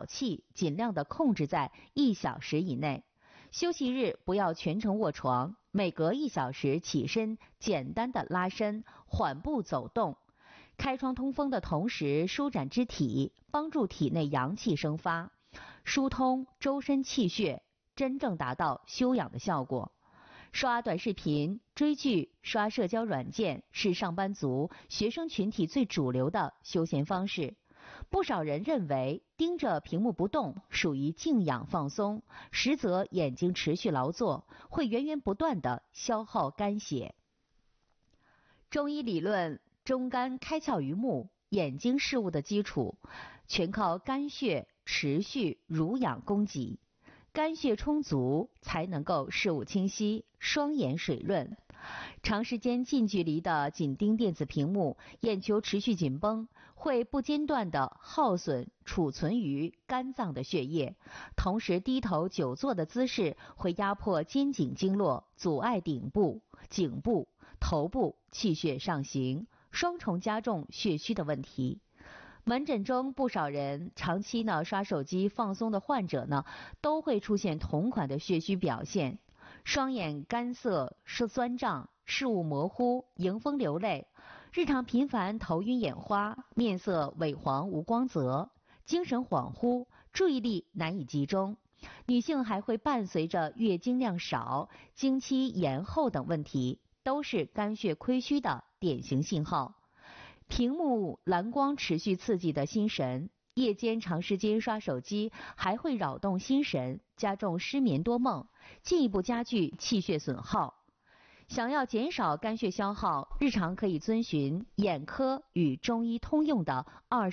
气尽量的控制在1小时以内。休息日不要全程卧床，每隔1小时起身，简单的拉伸，缓步走动。开窗通风的同时舒展肢体，帮助体内阳气生发，疏通周身气血，真正达到休养的效果。刷短视频、追剧、刷社交软件是上班族、学生群体最主流的休闲方式。不少人认为盯着屏幕不动属于静养放松，实则眼睛持续劳作会源源不断地消耗肝血。中医理论，中肝开窍于目，眼睛事物的基础全靠肝血持续濡养供给，肝血充足才能够视物清晰，双眼水润。长时间近距离的紧盯电子屏幕，眼球持续紧绷，会不间断地耗损储存于肝脏的血液，同时低头久坐的姿势会压迫肩颈经络，阻碍颈部、头部气血上行，双重加重血虚的问题。门诊中不少人长期刷手机放松的患者都会出现同款的血虚表现，双眼干涩酸胀，视物模糊，迎风流泪，日常频繁头晕眼花，面色萎黄无光泽，精神恍惚，注意力难以集中。女性还会伴随着月经量少、经期延后等问题，都是肝血亏虚的典型信号。屏幕蓝光持续刺激的心神，夜间长时间刷手机还会扰动心神，加重失眠多梦，进一步加剧气血损耗。想要减少肝血消耗，日常可以遵循眼科与中医通用的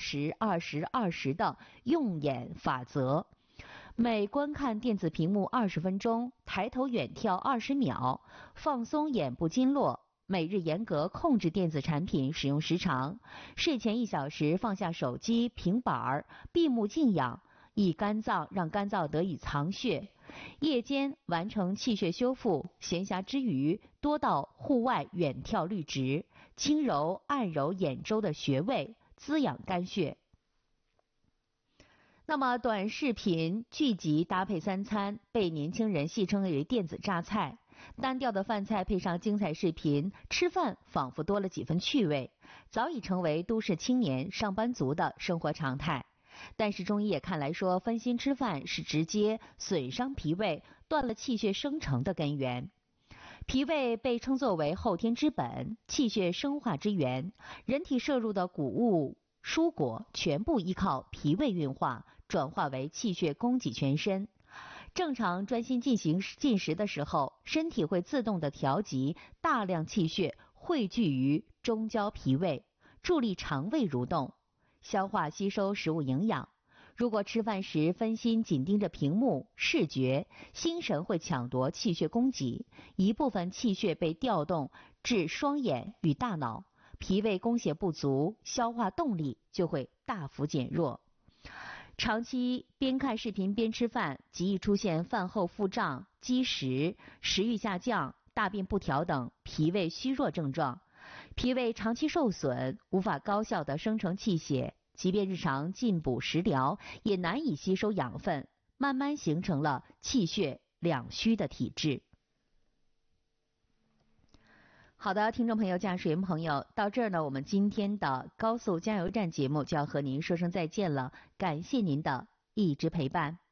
20-20-20的用眼法则，每观看电子屏幕20分钟，抬头远眺20秒，放松眼部经络。每日严格控制电子产品使用时长，睡前1小时放下手机、平板，闭目静养，让肝脏得以藏血。夜间完成气血修复，闲暇之余多到户外远眺绿植，轻柔按揉眼周的穴位，滋养肝血。那么短视频剧集搭配3餐，被年轻人戏称为电子榨菜。单调的饭菜配上精彩视频，吃饭仿佛多了几分趣味，早已成为都市青年、上班族的生活常态。但是中医也看来说，分心吃饭是直接损伤脾胃、断了气血生成的根源。脾胃被称作为后天之本、气血生化之源，人体摄入的谷物、蔬果全部依靠脾胃运化，转化为气血供给全身。正常专心进食的时候，身体会自动的调集大量气血汇聚于中焦脾胃，助力肠胃蠕动，消化吸收食物营养。如果吃饭时分心紧盯着屏幕、视觉，心神会抢夺气血供给，一部分气血被调动至双眼与大脑，脾胃供血不足，消化动力就会大幅减弱。长期边看视频边吃饭，极易出现饭后腹胀、积食、食欲下降、大便不调等脾胃虚弱症状。脾胃长期受损，无法高效的生成气血，即便日常进补食疗，也难以吸收养分，慢慢形成了气血两虚的体质。好的，听众朋友、驾驶员朋友，到这儿呢，我们今天的高速加油站节目就要和您说声再见了，感谢您的一直陪伴。